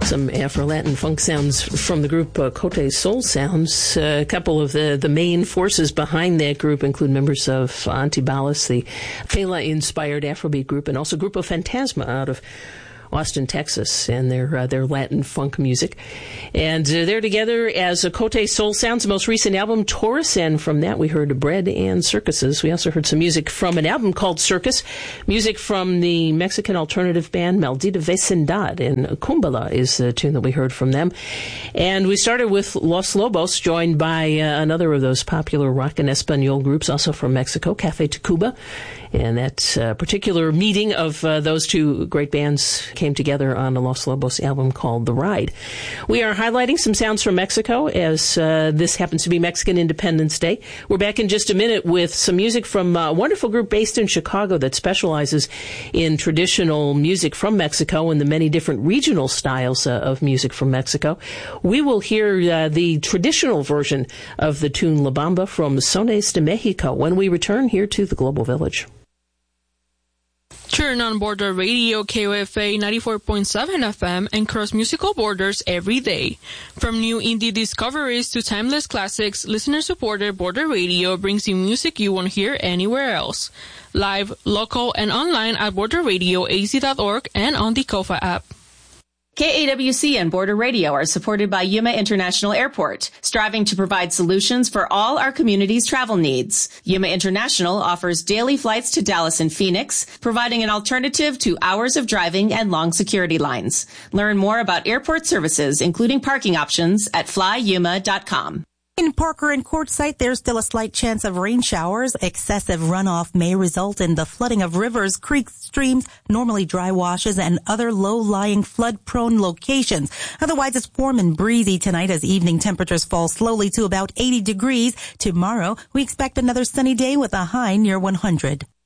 Some Afro-Latin funk sounds from the group Cote Soul Sounds. A couple of the main forces behind that group include members of Antibalas, the Fela-inspired Afrobeat group, and also Grupo Fantasma out of Austin, Texas, and their Latin funk music. And they're together as a Cote Soul Sounds' most recent album, Taurus, and from that we heard Bread and Circuses. We also heard some music from an album called Circus, music from the Mexican alternative band Maldita Vecindad, and Kumbala is the tune that we heard from them. And we started with Los Lobos, joined by another of those popular rock and Espanol groups, also from Mexico, Café Tacuba. And that particular meeting of those two great bands came together on a Los Lobos album called The Ride. We are highlighting some sounds from Mexico as this happens to be Mexican Independence Day. We're back in just a minute with some music from a wonderful group based in Chicago that specializes in traditional music from Mexico and the many different regional styles of music from Mexico. We will hear the traditional version of the tune La Bamba from Sones de Mexico when we return here to the Global Village. Turn on Border Radio, KOFA 94.7 FM, and cross musical borders every day. From new indie discoveries to timeless classics, listener-supported Border Radio brings you music you won't hear anywhere else. Live, local, and online at borderradioaz.org and on the KOFA app. KAWC and Border Radio are supported by Yuma International Airport, striving to provide solutions for all our community's travel needs. Yuma International offers daily flights to Dallas and Phoenix, providing an alternative to hours of driving and long security lines. Learn more about airport services, including parking options, at flyuma.com. In Parker and Quartzsite, there's still a slight chance of rain showers. Excessive runoff may result in the flooding of rivers, creeks, streams, normally dry washes, and other low-lying flood-prone locations. Otherwise, it's warm and breezy tonight as evening temperatures fall slowly to about 80 degrees. Tomorrow, we expect another sunny day with a high near 100.